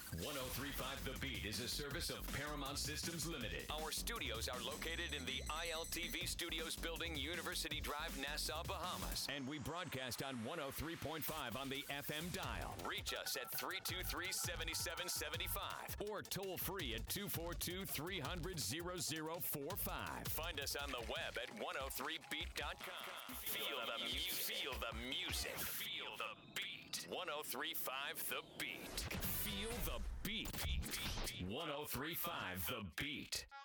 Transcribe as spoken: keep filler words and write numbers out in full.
ten thirty-five The Beat is a service of Paramount Systems Limited. Our studios are located in the I L T V Studios building, University Drive, Nassau, Bahamas. And we broadcast on one oh three point five on the F M dial. Reach us at three two three, seven seven seven five or toll free at two four two, three hundred, zero zero four five. Find us on the web at one oh three beat dot com. Feel the music. Feel the music. Feel the beat. ten thirty-five The Beat. Feel the beat. ten thirty-five The Beat.